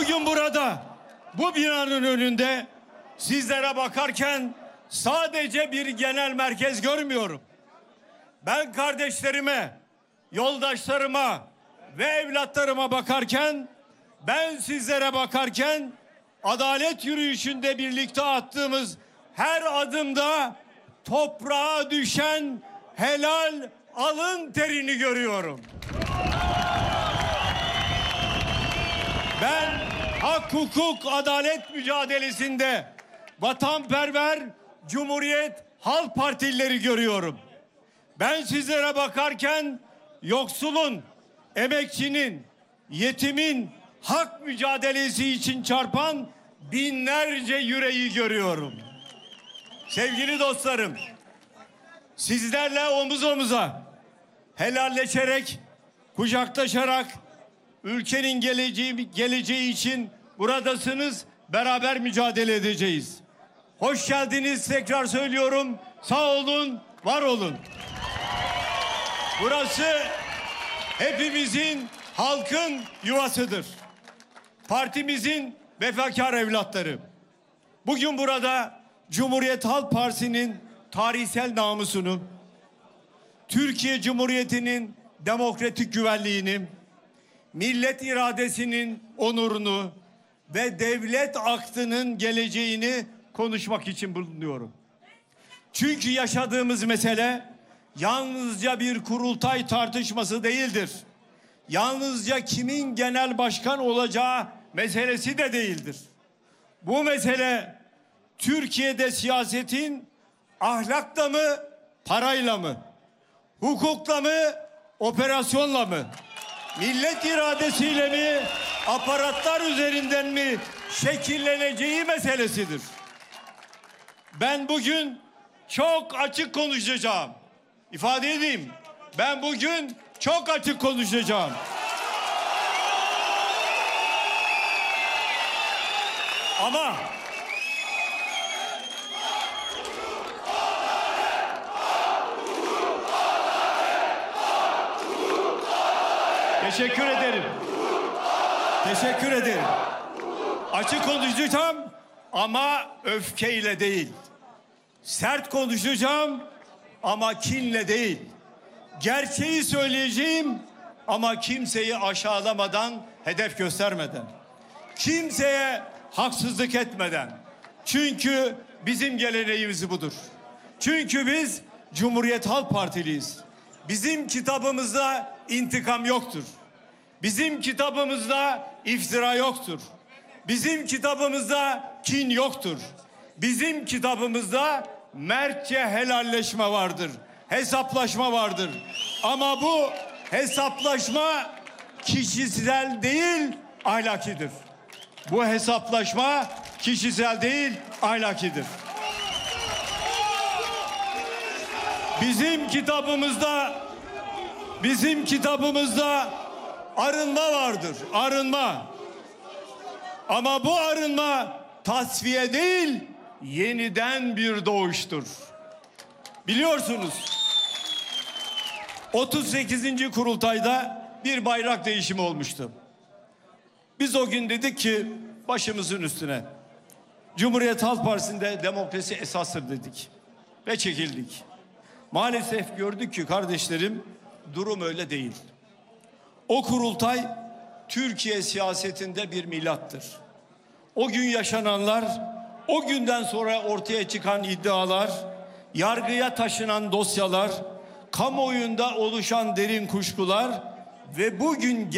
Bugün burada, bu binanın önünde sizlere bakarken sadece bir genel merkez görmüyorum. Ben kardeşlerime, yoldaşlarıma ve evlatlarıma bakarken, ben sizlere bakarken adalet yürüyüşünde birlikte attığımız her adımda toprağa düşen helal alın terini görüyorum. Ben hak, hukuk, adalet mücadelesinde vatanperver Cumhuriyet Halk Partilileri görüyorum. Ben sizlere bakarken yoksulun, emekçinin, yetimin hak mücadelesi için çarpan binlerce yüreği görüyorum. Sevgili dostlarım, sizlerle omuz omuza, helalleşerek, kucaklaşarak ülkenin geleceği için buradasınız, beraber mücadele edeceğiz. Hoş geldiniz tekrar söylüyorum. Sağ olun, var olun. Burası hepimizin, halkın yuvasıdır. Partimizin vefakar evlatları. Bugün burada Cumhuriyet Halk Partisi'nin tarihsel namusunu, Türkiye Cumhuriyeti'nin demokratik güvenliğini, millet iradesinin onurunu ve devlet aklının geleceğini konuşmak için bulunuyorum. Çünkü yaşadığımız mesele yalnızca bir kurultay tartışması değildir. Yalnızca kimin genel başkan olacağı meselesi de değildir. Bu mesele Türkiye'de siyasetin ahlakla mı, parayla mı, hukukla mı, operasyonla mı, millet iradesiyle mi, aparatlar üzerinden mi şekilleneceği meselesidir. Ben bugün çok açık konuşacağım. İfade edeyim. Ben bugün çok açık konuşacağım. Ama teşekkür ederim. Teşekkür ederim. Açık konuşacağım ama öfkeyle değil. Sert konuşacağım ama kinle değil. Gerçeği söyleyeceğim ama kimseyi aşağılamadan, hedef göstermeden. Kimseye haksızlık etmeden. Çünkü bizim geleneğimiz budur. Çünkü biz Cumhuriyet Halk Partiliyiz. Bizim kitabımızda intikam yoktur. Bizim kitabımızda iftira yoktur. Bizim kitabımızda kin yoktur. Bizim kitabımızda mertçe helalleşme vardır. Hesaplaşma vardır. Ama bu hesaplaşma kişisel değil, ahlakidir. Bu hesaplaşma kişisel değil, ahlakidir. Bizim kitabımızda arınma vardır. Arınma. Ama bu arınma tasfiye değil, yeniden bir doğuştur. Biliyorsunuz 38. kurultayda bir bayrak değişimi olmuştu. Biz o gün dedik ki başımızın üstüne. Cumhuriyet Halk Partisi'nde demokrasi esastır dedik. Ve çekildik. Maalesef gördük ki kardeşlerim durum öyle değil. O kurultay Türkiye siyasetinde bir milattır. O gün yaşananlar, o günden sonra ortaya çıkan iddialar, yargıya taşınan dosyalar, kamuoyunda oluşan derin kuşkular ve bugün